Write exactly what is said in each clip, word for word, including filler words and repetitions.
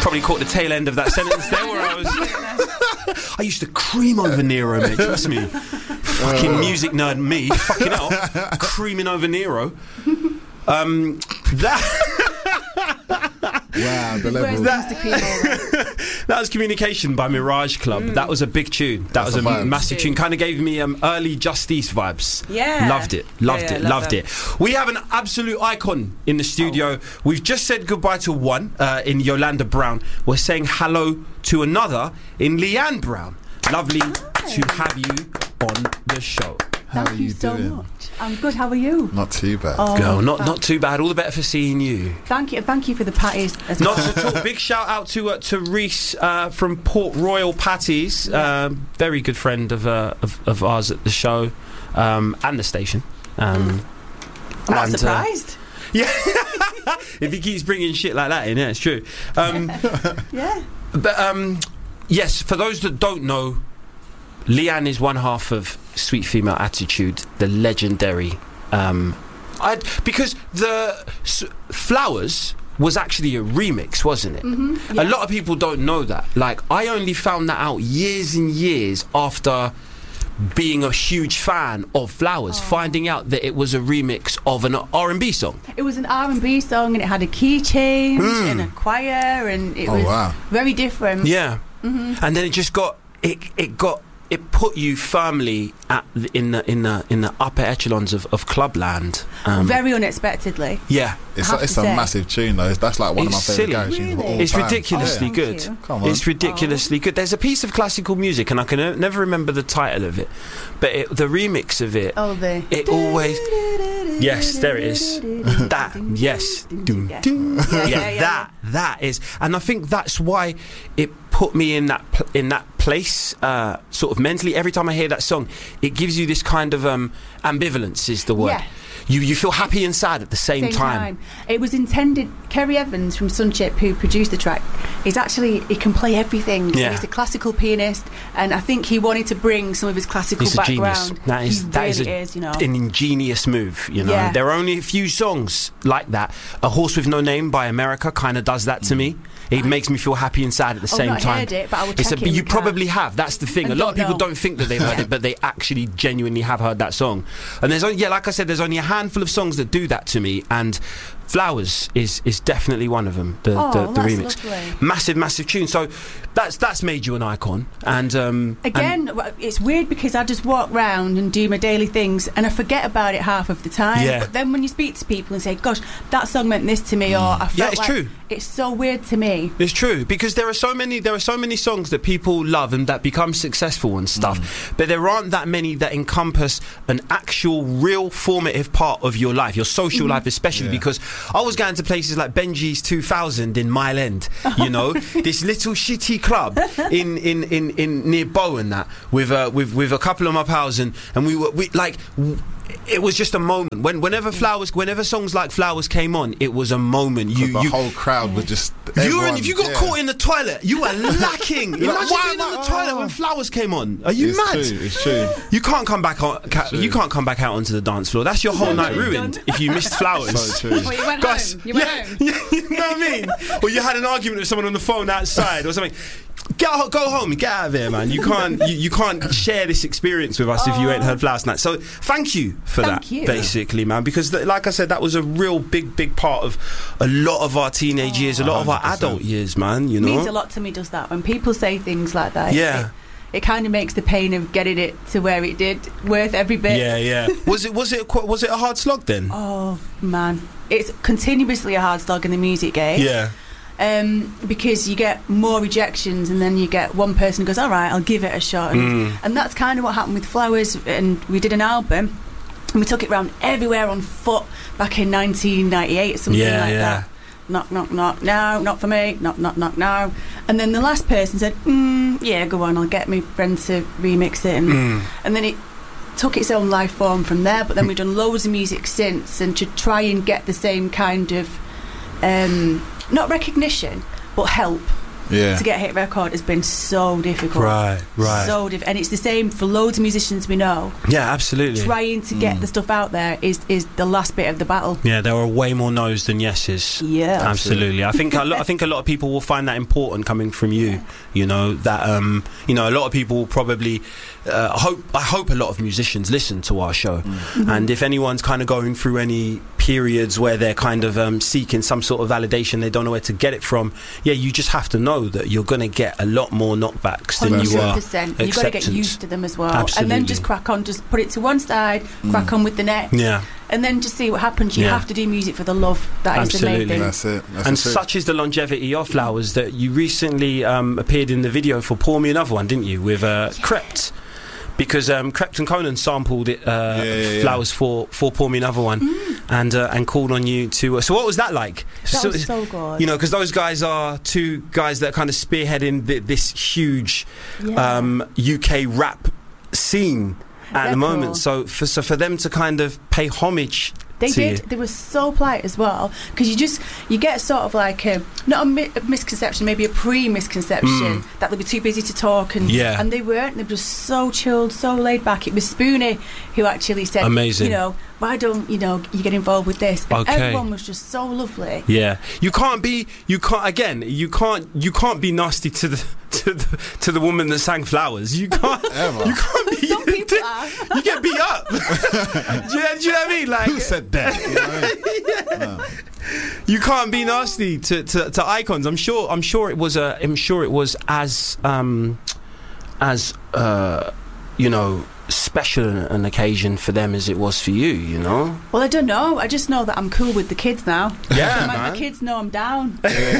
probably caught the tail end of that sentence there, where I was. I used to cream over Nero, mate. Trust me. Fucking music nerd, me. Fucking hell, creaming over Nero. Um, that. Wow, the level. That, that was Communication by Mirage Club. Mm. That was a big tune. That That's was a, a massive tune. Kind of gave me um, early Justice vibes. Yeah. Loved it. Loved yeah, yeah, it. Love loved them. it. We have an absolute icon in the studio. Oh. We've just said goodbye to one uh, in Yolanda Brown. We're saying hello to another in Leanne Brown. Lovely Hi. to have you on the show. How Thank are you, you so doing? much. I'm good. How are you? Not too bad. Oh, Girl, not not too bad. All the better for seeing you. Thank you. Thank you for the patties. As Not well. at all. Big shout out to uh, to Reese uh, from Port Royal Patties. Yeah. Um, very good friend of, uh, of of ours at the show um, and the station. Um, I'm not and, surprised. Uh, yeah. If he keeps bringing shit like that in, yeah, it's true. Um, yeah. But um, yes, for those that don't know, Leanne is one half of Sweet Female Attitude, the legendary. Um, I'd, because the s- Flowers was actually a remix, wasn't it? Mm-hmm, yeah. A lot of people don't know that. Like, I only found that out years and years after being a huge fan of Flowers, oh. finding out that it was a remix of an R and B song. It was an R and B song, and it had a key change mm. and a choir, and it oh, was wow. very different. Yeah. Mm-hmm. And then it just got it. It got. It put you firmly at the, in the in the in the upper echelons of, of Clubland. Um, Very unexpectedly. Yeah, it's a, it's a massive tune though. That's like one it's of my favourite garage really? tunes of all It's time. ridiculously oh, good. Come on. It's ridiculously oh. good. There's a piece of classical music, and I can uh, never remember the title of it, but it, the remix of it. Oh, the. It always. Yes, there it is. That yes. Doom, doom. Yeah, Yeah, yeah, yeah, that that is, and I think that's why it put me in that pl- in that place, uh, sort of mentally. Every time I hear that song, it gives you this kind of um, ambivalence. Is the word. Yeah. You you feel happy and sad at the same, Same time. time. It was intended. Kerry Evans from Sunchip, who produced the track, he's actually he can play everything. Yeah. He's a classical pianist, and I think he wanted to bring some of his classical He's a background. genius. That is he that really is, a, is, you know, an ingenious move. You know, Yeah. there are only a few songs like that. A Horse with No Name by America kind of does that to me. It makes me feel happy and sad at the I've same not time. heard it, but I will It's check a, it in you the car. probably have. That's the thing. And a lot of don't people know. don't think that they've heard it, but they actually genuinely have heard that song. And there's only, yeah, like I said, there's only a handful of songs that do that to me, and Flowers is is definitely one of them. The Oh, the, the that's remix, lovely. massive, massive tune. So that's that's made you an icon. And um, Again, and, it's weird because I just walk round and do my daily things and I forget about it half of the time. Yeah. But then when you speak to people and say, gosh, that song meant this to me, or I felt Yeah, it's like true. It's so weird to me. It's true, because there are so many there are so many songs that people love and that become successful and stuff, mm. but there aren't that many that encompass an actual real formative part of your life, your social mm. life especially, yeah. because I was going to places like Benji's two thousand in Mile End, you know, this little shitty club in in, in, in near Bow and that, with uh, with with a couple of my pals, and, and we were we like w- it was just a moment. When whenever Flowers, whenever songs like Flowers came on, it was a moment. You, the you, whole crowd was just. You were in, if you got yeah. caught in the toilet, you were lacking. Imagine like, why being am in I- the toilet oh. when Flowers came on. Are you It's mad? true, it's true. You can't come back on. Ca- true. you can't come back out onto the dance floor. That's your whole night ruined if you missed Flowers. So true. Well, you went Guys, home. You went yeah, home. yeah, you know what I mean? Or you had an argument with someone on the phone outside or something. Get out, go home, get out of here, man. You can't, you, you can't share this experience with us if you ain't heard Flowers night. So thank you for Thank that, you. basically, man. Because, th- like I said, that was a real big, big part of a lot of our teenage years, a lot of our one hundred percent. adult years, man. You It know, means a lot to me, does that, when people say things like that. Yeah. It, it kind of makes the pain of getting it to where it did worth every bit. Yeah, yeah. was it, was it, qu- was it a hard slog then? Oh man, it's continuously a hard slog in the music game. Yeah. Um, because you get more rejections, and then you get one person who goes, all right, I'll give it a shot, and, Mm. and that's kind of what happened with Flowers. And we did an album and we took it round everywhere on foot back in nineteen ninety-eight or something Yeah, like yeah. that. Knock, knock, knock, no, not for me, knock, knock, knock, no. And then the last person said, mm, yeah, go on, I'll get my friend to remix it. And, Mm. and then it took its own life form from there. But then we've done loads of music since, and to try and get the same kind of um, not recognition but help Yeah. to get a hit record has been so difficult. Right, right. So difficult. And it's the same for loads of musicians we know. Yeah, absolutely. Trying to get Mm. the stuff out there is, is the last bit of the battle. Yeah, there are way more no's than yeses. Yeah. Absolutely. I think a lot, I think a lot of people will find that important coming from you. You know that um, you know a lot of people will probably uh, I hope I hope a lot of musicians listen to our show, Mm-hmm. and if anyone's kind of going through any periods where they're kind of um, seeking some sort of validation, they don't know where to get it from. Yeah, you just have to know that you're going to get a lot more knockbacks than you are one hundred percent. You've got to get acceptance. used to them as well. Absolutely. And then just crack on, just put it to one side, crack on with the next. Yeah. And then just see what happens. You Yeah. have to do music for the love. That is Absolutely. the main thing. That's it. That's And the truth. such is the longevity of Flowers that you recently um, appeared in the video for Pour Me Another One, didn't you, with uh, Crept? Because um, Crept and Conan sampled it, uh, Yeah, yeah, yeah. Flowers for, for Pour Me Another One, and uh, and called on you to. Uh, so what was that like? That so, was so good. You know, because those guys are two guys that are kind of spearheading th- this huge Yeah. um, U K rap scene at They're the moment. cool. So for so for them to kind of pay homage. They to did. you. They were so polite as well, because you just you get sort of like a not a, mi- a misconception, maybe a pre-misconception that they'd be too busy to talk, and Mm. Yeah. and they weren't. They were just so chilled, so laid back. It was Spoonie who actually said, Amazing. You know, why don't you know you get involved with this? And Okay. everyone was just so lovely. Yeah, you can't be. You can't again. You can't. You can't be nasty to the to the to the woman that sang Flowers. You can't. Ever. You can't be. Some people are. You get beat up. do, you, do you know what I mean? Like Who said that? You know what I mean? you can't be nasty to, to, to icons. I'm sure. I'm sure it was a. I'm sure it was as um as uh you know special an occasion for them as it was for you. You know. Well, I don't know. I just know that I'm cool with the kids now. Yeah, my, man. my kids know I'm down.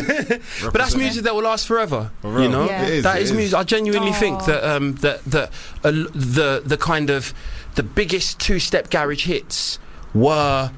But that's music that will last forever. For real. You know, Yeah. It is, that it is is. music. I genuinely Aw. think that um, that that uh, the the kind of the biggest two-step garage hits were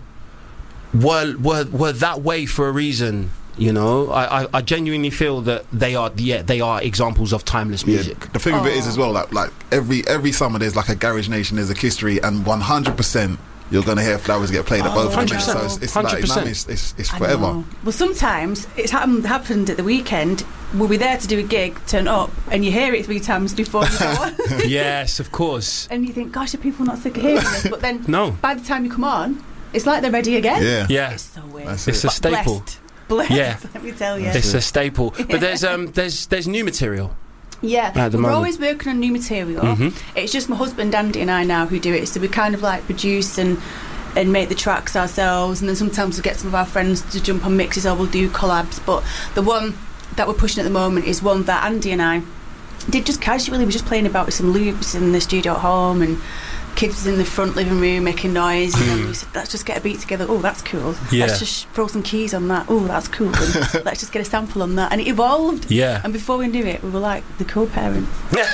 were were were that way for a reason. You know, I, I, I genuinely feel that they are yeah they are examples of timeless music. Yeah, the thing of it is Aw. as well, like like every every summer there's like a Garage Nation, there's a history, and one hundred percent you're gonna hear Flowers get played at Oh, both of them. one hundred percent. So it's, it's like, you know what I mean? it's, it's, it's I forever. know. Well, sometimes it's happened, happened at the weekend. We'll be there to do a gig, turn up, and you hear it three times before you go on. Yes, of course. And you think, gosh, are people not sick of hearing this? But then No. by the time you come on, it's like they're ready again. Yeah. Yeah, It's so weird. That's it's it. a staple. Blessed. Blessed, Yeah. let me tell you. It's a staple. But there's um there's there's new material. Yeah, At the we're moment. always working on new material. Mhm. It's just my husband Andy and I now who do it. So we kind of like produce and and make the tracks ourselves, and then sometimes we get some of our friends to jump on mixes or we'll do collabs. But the one that we're pushing at the moment is one that Andy and I did just casually. We were just playing about with some loops in the studio at home, and kids in the front living room making noise, and then we said, let's just get a beat together. Oh, that's cool. Yeah. Let's just throw some keys on that. Oh, that's cool. And let's just get a sample on that. And it evolved. Yeah. And before we knew it, we were like the cool parents.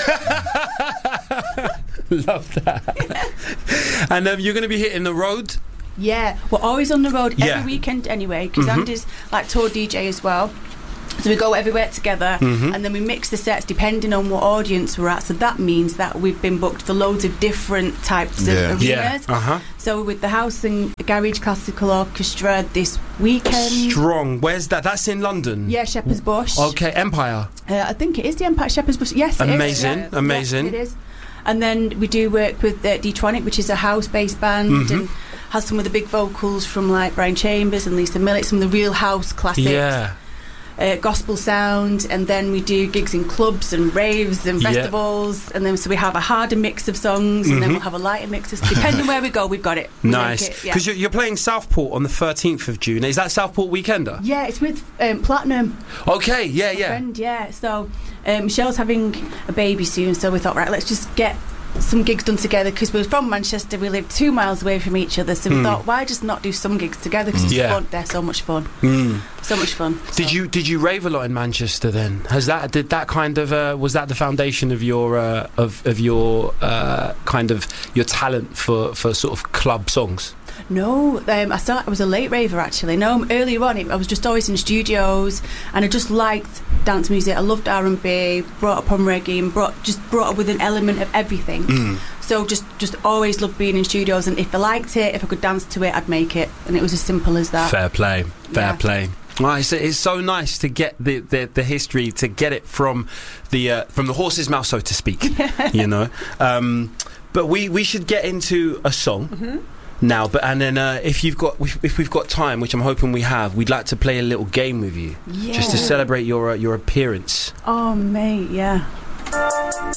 Love that. And um, you're going to be hitting the road. Yeah, we're always on the road Yeah. every weekend anyway, because Mhm. Andy's like tour D J as well. So we go everywhere together, Mhm. and then we mix the sets depending on what audience we're at. So that means that we've been booked for loads of different types of Yeah. arenas. Yeah. Uh huh. So with the House and Garage Classical Orchestra this weekend. Strong. Where's that? That's in London. Yeah, Shepherd's Bush. Okay, Empire. Uh, I think it is the Empire Shepherd's Bush. Yes, it is. Amazing, Yeah. amazing. Yes, it is. And then we do work with uh, D-Tronic, which is a house-based band, Mhm. and has some of the big vocals from like Brian Chambers and Lisa Millett, some of the real house classics. Yeah. Uh, gospel sound, and then we do gigs in clubs and raves and Yeah. festivals, and then so we have a harder mix of songs, and then Mhm. we'll have a lighter mix of depending where we go, we've got it. We Nice. make it, yeah. Because you're, you're playing Southport on the thirteenth of June. Is that Southport Weekender? Yeah, it's with um, Platinum. Okay, yeah, my yeah. friend, yeah. So um, Michelle's having a baby soon, so we thought, right, let's just get some gigs done together, because we're from Manchester, we live two miles away from each other, so we Mm. thought, why just not do some gigs together, because it's Yeah. fun. They're so much fun, Mm. so much fun. Did So- you did you rave a lot in Manchester then? Has that did that kind of uh, was that the foundation of your uh, of of your uh, kind of your talent for, for sort of club songs? No, um, I started. I was a late raver actually. No, earlier on, it, I was just always in studios, and I just liked dance music. I loved R and B, brought up on reggae, and brought just brought up with an element of everything. Mm. So just just always loved being in studios, and if I liked it, if I could dance to it, I'd make it, and it was as simple as that. Fair play, fair Yeah. play. Right, it's, it's so nice to get the, the, the history, to get it from the uh, from the horse's mouth, so to speak. You know, um, but we, we should get into a song mm-hmm. now. But and then uh, if you've got if we've got time, which I'm hoping we have, we'd like to play a little game with you, yeah. just to celebrate your uh, your appearance. Oh mate, yeah.